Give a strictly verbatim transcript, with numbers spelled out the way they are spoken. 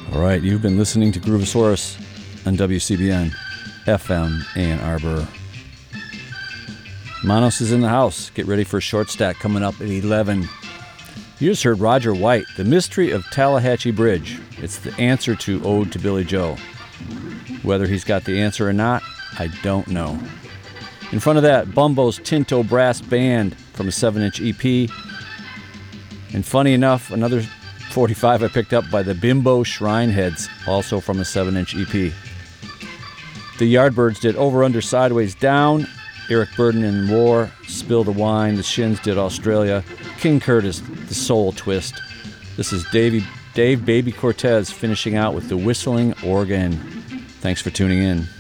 All right, you've been listening to Groovosaurus on W C B N F M Ann Arbor. Manos is in the house. Get ready for a short stack coming up at eleven. You just heard Roger White, The Mystery of Tallahatchie Bridge. It's the answer to Ode to Billy Joe. Whether he's got the answer or not, I don't know. In front of that, Bumbo's Tinto Brass Band from a seven inch E P. And funny enough, another forty-five I picked up by the Bimbo Shrineheads, also from a seven inch E P. The Yardbirds did Over, Under, Sideways, Down. Eric Burden and War, Spill the Wine. The Shins did Australia. King Curtis, The Soul Twist. This is Davey, Dave Baby Cortez finishing out with the Whistling Organ. Thanks for tuning in.